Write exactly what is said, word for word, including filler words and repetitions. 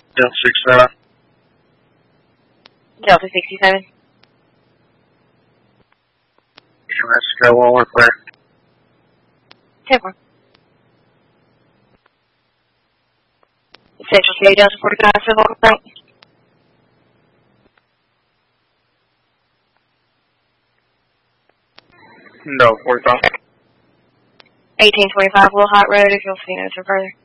Delta sixty-seven. Delta sixty-seven. Mexico, one more clear. ten four. Central City, Delta forty-five, civil complaint. No, forty-five. eighteen twenty-five Will Hot Road, if you'll see notes or further.